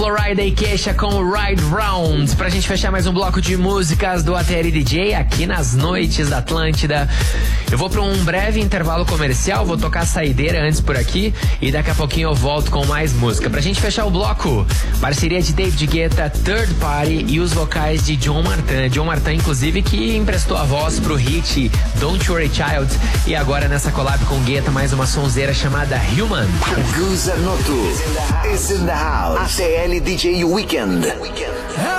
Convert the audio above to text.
Florida e Queixa com Ride Round. Pra gente fechar mais um bloco de músicas do ATL DJ aqui nas noites da Atlântida. Eu vou pra um breve intervalo comercial, vou tocar saideira antes por aqui e daqui a pouquinho eu volto com mais música. Pra gente fechar o bloco, parceria de David Guetta, Third Party e os vocais de John Martin. John Martin, inclusive, que emprestou a voz pro hit Don't Worry Child. E agora nessa collab com Guetta, mais uma sonzeira chamada Human. Guza Notu is in the house. ATL DJ Weekend.